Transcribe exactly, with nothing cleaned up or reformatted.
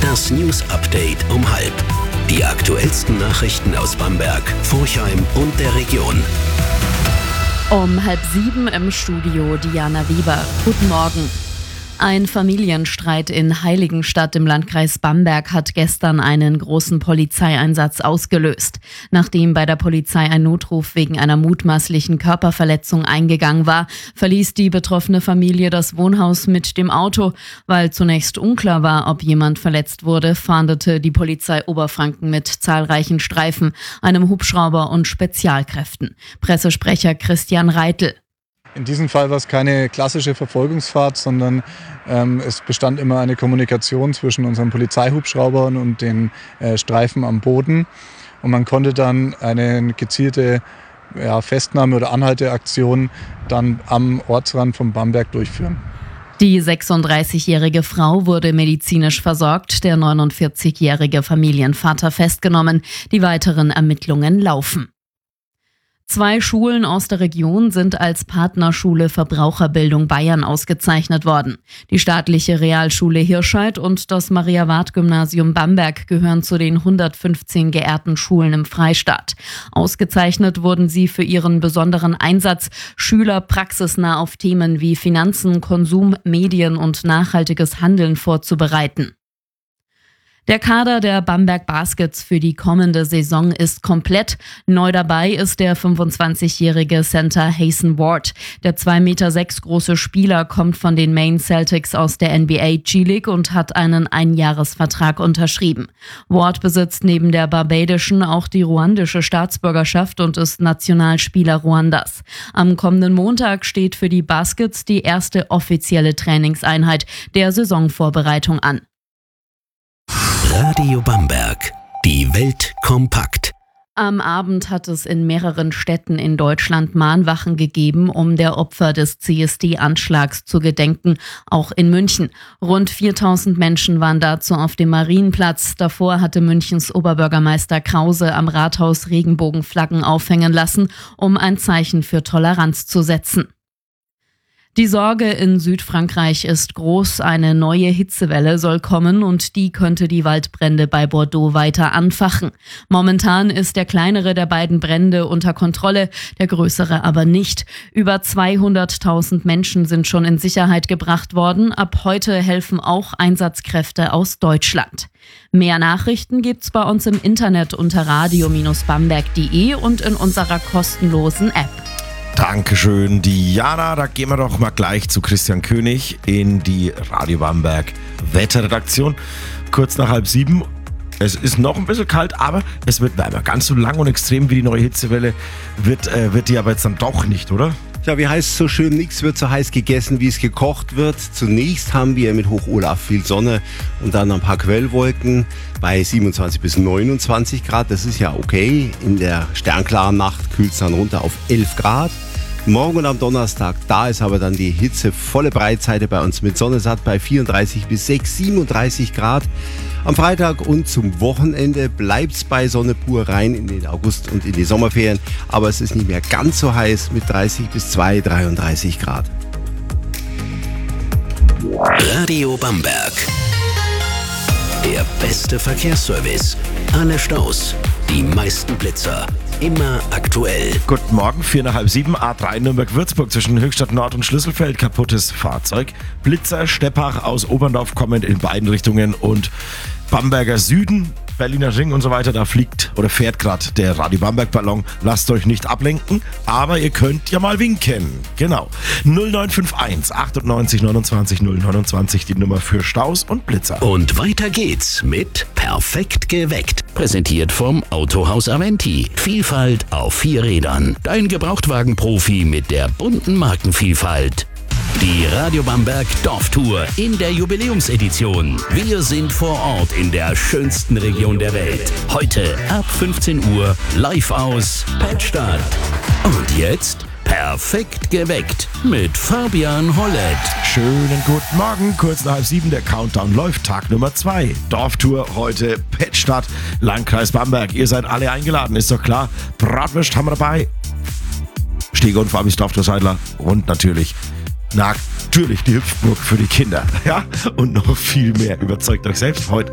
Das News Update um halb. Die aktuellsten Nachrichten aus Bamberg, Forchheim und der Region. Um halb sieben im Studio Diana Weber. Guten Morgen. Ein Familienstreit in Heiligenstadt im Landkreis Bamberg hat gestern einen großen Polizeieinsatz ausgelöst. Nachdem bei der Polizei ein Notruf wegen einer mutmaßlichen Körperverletzung eingegangen war, verließ die betroffene Familie das Wohnhaus mit dem Auto. Weil zunächst unklar war, ob jemand verletzt wurde, fahndete die Polizei Oberfranken mit zahlreichen Streifen, einem Hubschrauber und Spezialkräften. Pressesprecher Christian Reitel. In diesem Fall war es keine klassische Verfolgungsfahrt, sondern ähm, es bestand immer eine Kommunikation zwischen unseren Polizeihubschraubern und den äh, Streifen am Boden. Und man konnte dann eine gezielte ja, Festnahme- oder Anhalteaktion dann am Ortsrand von Bamberg durchführen. Die sechsunddreißigjährige Frau wurde medizinisch versorgt, der neunundvierzigjährige Familienvater festgenommen. Die weiteren Ermittlungen laufen. Zwei Schulen aus der Region sind als Partnerschule Verbraucherbildung Bayern ausgezeichnet worden. Die staatliche Realschule Hirscheid und das Maria-Ward-Gymnasium Bamberg gehören zu den hundertfünfzehn geehrten Schulen im Freistaat. Ausgezeichnet wurden sie für ihren besonderen Einsatz, Schüler praxisnah auf Themen wie Finanzen, Konsum, Medien und nachhaltiges Handeln vorzubereiten. Der Kader der Bamberg Baskets für die kommende Saison ist komplett. Neu dabei ist der fünfundzwanzigjährige Center Hazen Ward. Der zwei Meter sechs große Spieler kommt von den Maine Celtics aus der N B A G-League und hat einen Einjahresvertrag unterschrieben. Ward besitzt neben der barbadischen auch die ruandische Staatsbürgerschaft und ist Nationalspieler Ruandas. Am kommenden Montag steht für die Baskets die erste offizielle Trainingseinheit der Saisonvorbereitung an. Radio Bamberg. Die Welt kompakt. Am Abend hat es in mehreren Städten in Deutschland Mahnwachen gegeben, um der Opfer des C S D-Anschlags zu gedenken, auch in München. Rund viertausend Menschen waren dazu auf dem Marienplatz. Davor hatte Münchens Oberbürgermeister Krause am Rathaus Regenbogenflaggen aufhängen lassen, um ein Zeichen für Toleranz zu setzen. Die Sorge in Südfrankreich ist groß. Eine neue Hitzewelle soll kommen und die könnte die Waldbrände bei Bordeaux weiter anfachen. Momentan ist der kleinere der beiden Brände unter Kontrolle, der größere aber nicht. Über zweihunderttausend Menschen sind schon in Sicherheit gebracht worden. Ab heute helfen auch Einsatzkräfte aus Deutschland. Mehr Nachrichten gibt's bei uns im Internet unter radio Bindestrich bamberg punkt de und in unserer kostenlosen App. Dankeschön, Diana. Da gehen wir doch mal gleich zu Christian König in die Radio Bamberg Wetterredaktion. Kurz nach halb sieben. Es ist noch ein bisschen kalt, aber es wird wärmer. Ganz so lang und extrem wie die neue Hitzewelle wird, äh, wird die aber jetzt dann doch nicht, oder? Ja, wie heißt es so schön, nichts wird so heiß gegessen, wie es gekocht wird. Zunächst haben wir mit Hoch Olaf viel Sonne und dann ein paar Quellwolken bei siebenundzwanzig bis neunundzwanzig Grad. Das ist ja okay. In der sternklaren Nacht kühlt es dann runter auf elf Grad. Morgen und am Donnerstag, da ist aber dann die Hitze volle Breitseite bei uns mit Sonne satt bei vierunddreißig bis siebenunddreißig Grad. Am Freitag und zum Wochenende bleibt es bei Sonne pur rein in den August und in die Sommerferien. Aber es ist nicht mehr ganz so heiß mit dreißig bis dreiunddreißig Grad. Radio Bamberg. Der beste Verkehrsservice. Alle Staus, die meisten Blitzer. Immer aktuell. Guten Morgen, vier nach halb sieben, A drei Nürnberg-Würzburg zwischen Höchstadt Nord und Schlüsselfeld, kaputtes Fahrzeug. Blitzer, Steppach aus Oberndorf kommend in beiden Richtungen und Bamberger Süden, Berliner Ring und so weiter, da fliegt oder fährt gerade der Radio Bamberg Ballon. Lasst euch nicht ablenken, aber ihr könnt ja mal winken. Genau. null neun fünf eins achtundneunzig neunundzwanzig null neunundzwanzig die Nummer für Staus und Blitzer. Und weiter geht's mit Perfekt geweckt. Präsentiert vom Autohaus Aventi. Vielfalt auf vier Rädern. Dein Gebrauchtwagen-Profi mit der bunten Markenvielfalt. Die Radio Bamberg Dorftour in der Jubiläumsedition. Wir sind vor Ort in der schönsten Region der Welt. Heute ab fünfzehn Uhr live aus Pettstadt. Und jetzt perfekt geweckt mit Fabian Hollett. Schönen guten Morgen, kurz nach halb sieben, der Countdown läuft, Tag Nummer zwei. Dorftour heute Pettstadt, Landkreis Bamberg. Ihr seid alle eingeladen, ist doch klar. Bratwurst haben wir dabei. Stege und Fabis Dorftour-Seidler und natürlich natürlich die Hüpfburg für die Kinder. Ja? Und noch viel mehr. Überzeugt euch selbst heute.